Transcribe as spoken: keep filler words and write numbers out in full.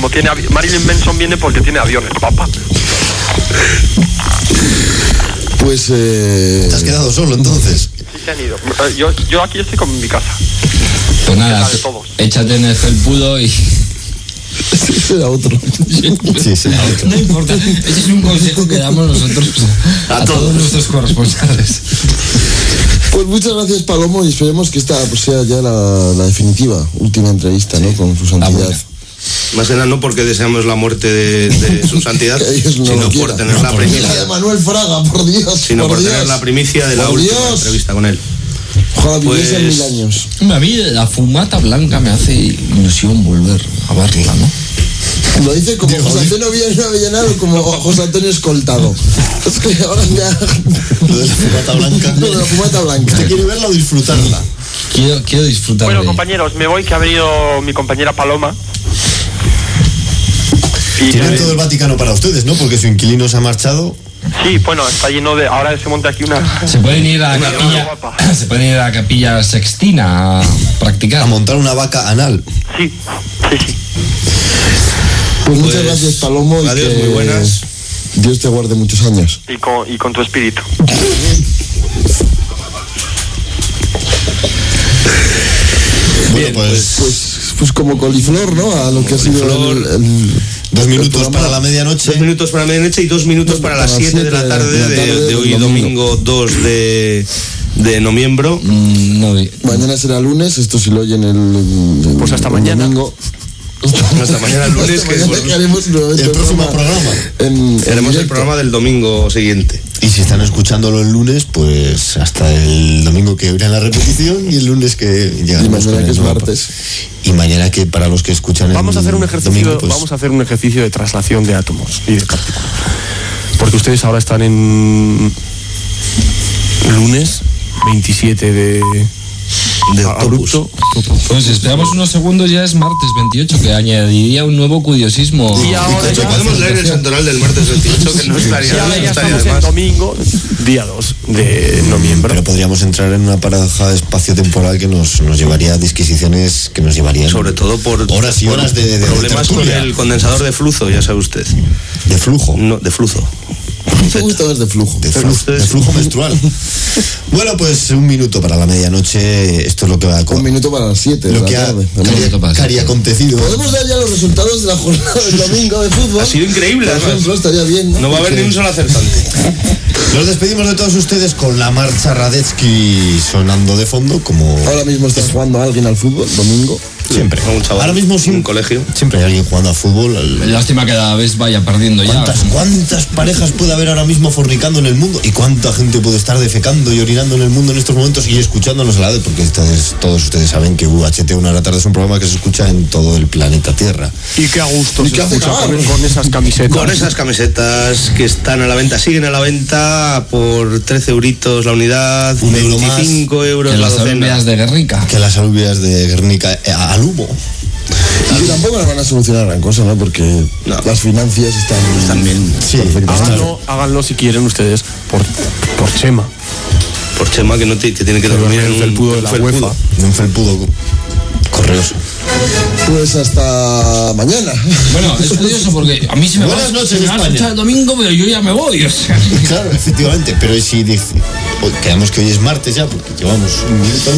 como tiene avi- Marilyn Manson viene porque tiene aviones, papá. Pues eh... ¿Te has quedado solo entonces? Sí, se han ido. Eh, Yo, yo aquí estoy con mi casa. Pues nada, de todos. échate en el felpudo y... Ese era otro. Sí, será otro. No importa, ese es un consejo que damos nosotros a, a todos. todos nuestros corresponsales. Pues muchas gracias, Palomo, y esperemos que esta pues, sea ya la, la definitiva última entrevista, ¿no? Con su santidad. Más que nada no porque deseamos la muerte de, de su santidad, no sino por tener no, la por primicia. la de Manuel Fraga, por Dios. Sino por, por Dios. tener la primicia de la por última Dios. entrevista con él. Ojalá viviese Pues... mil años. A mí la fumata blanca me hace ilusión volver a verla, ¿no? Lo dice como José Antonio Avellanado o como José Antonio Escoltado. Es que ahora ya... Lo de la fumata blanca. Lo de la fumata blanca. ¿Usted quiere verla o disfrutarla? Quiero, quiero disfrutar Bueno, de compañeros, me voy, que ha venido mi compañera Paloma. Y Tienen eh, todo el Vaticano para ustedes, ¿no? Porque su inquilino se ha marchado. sí, bueno, está lleno de... Ahora se monta aquí una... Se pueden ir a la Una capilla, guapa. se pueden ir a la capilla Sextina a practicar. A montar una vaca anal. Sí, sí, sí. Pues muchas Pues, gracias, Palomo. Y adiós, que muy buenas. Dios te guarde muchos años. Y con, y con tu espíritu. Bueno, pues, Pues, pues como coliflor, ¿no? A lo que ha sido el, el- dos minutos el programa. para la medianoche. Dos minutos para la medianoche y dos minutos para las siete de la tarde de, de hoy, domingo dos de, de noviembre. Mm, no vi. Mañana será lunes, esto si lo oyen el, el- Pues hasta el mañana. domingo. Hasta mañana lunes, Hasta que mañana, que haremos nuevamente el próximo programa. En, en haremos el directo. programa del domingo siguiente. Y si están escuchándolo el lunes, pues hasta el domingo que oirán la repetición y el lunes que Y llegaremos con mañana el que es nuevo martes. pro- Y mañana que para los que escuchan Vamos a el hacer un ejercicio, domingo, pues, vamos a hacer un ejercicio de traslación de átomos y de partículas. Porque ustedes ahora están en lunes veintisiete de De abrupto. Pues si esperamos unos segundos, ya es martes veintiocho, que añadiría un nuevo curiosismo. Y ahora De hecho, ya- podemos leer el santoral del martes veintiocho, que no estaría, Y ahora no ya estaría estamos de en más. domingo. Día dos de noviembre. pero podríamos entrar en una paradoja espacio-temporal que nos, nos llevaría a disquisiciones que nos llevarían Sobre todo por horas y por horas de, de, de problemas con tertulia, el condensador de flujo, ya sabe usted. de flujo. No, de flujo. Me gusta más de flujo. De flujo, de flujo menstrual. Bueno, pues un minuto para la medianoche. Esto es lo que va a Un minuto para las siete de lo la que ha tarde. cari- cari acontecido. Podemos dar ya los resultados de la jornada del domingo de fútbol. Ha sido increíble, Por además. ejemplo, estaría bien. No va a haber ni un solo acertante. Nos despedimos de todos ustedes con la marcha Radetzky sonando de fondo, como Ahora mismo está jugando alguien al fútbol, domingo. siempre. A un chaval, Ahora mismo sí, en un colegio. siempre hay alguien jugando a fútbol. Al- Lástima que cada vez vaya perdiendo ya. ¿Cuántas, ¿Cuántas parejas puede haber ahora mismo fornicando en el mundo? ¿Y cuánta gente puede estar defecando y orinando en el mundo en estos momentos y escuchándonos a la vez? Porque ustedes, todos ustedes saben que U H T una de la tarde es un programa que se escucha en todo el planeta Tierra. Y qué a gusto Y se qué hace escucha cagar. con, con esas camisetas. Con esas camisetas que están a la venta, siguen a la venta por trece euritos la unidad, Un euro más veinticinco euros Que la las docena. alubias de Guernica. Que las alubias de Guernica eh, al humo. Y que tampoco nos van a solucionar gran cosa, ¿no? Porque No. las finanzas están, Están bien. Sí, perfectas. Háganlo, háganlo si quieren ustedes por, por Chema. Por Chema, que, no te- que tiene que Pero dormir en en el un felpudo de un la felpudo. UEFA. De un felpudo correoso. Pues hasta mañana. Bueno, es curioso porque a mí se me Buenas va, noches, se me va a España. escuchar el domingo, pero yo ya me voy. O sea. Claro, efectivamente, pero si dice, quedamos que hoy es martes ya, porque llevamos un minuto